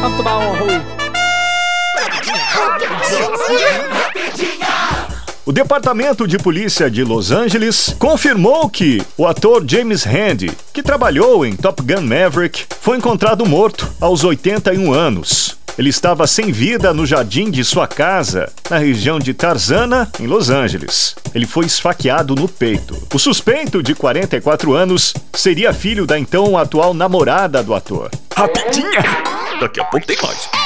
Vamos tomar um Rui. O Departamento de Polícia de Los Angeles confirmou que o ator James Handy, que trabalhou em Top Gun Maverick, foi encontrado morto aos 81 anos. Ele estava sem vida no jardim de sua casa, na região de Tarzana, em Los Angeles. Ele foi esfaqueado no peito. O suspeito, de 44 anos, seria filho da então atual namorada do ator. Rapidinha! Daqui a pouco tem mais.